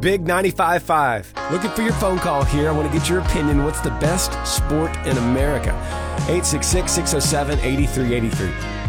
Big 95.5. Looking for your phone call here. I want to get your opinion. What's the best sport in America? 866-607-8383.